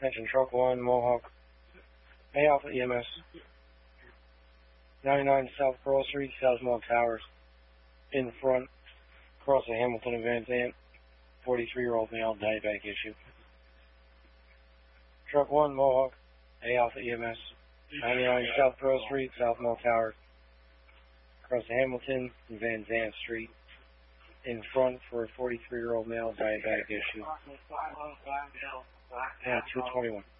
Attention truck 1, Mohawk. A Alpha EMS. 99 South Pearl Street, Southmore Towers. In front, across the Hamilton and Van Zandt. 43-year-old male, diabetic issue. Truck 1, Mohawk. A Alpha EMS. 99 South Pearl Street, Southmore Towers. Across the Hamilton and Van Zandt Street. In front for a 43-year-old male, diabetic issue. And 221.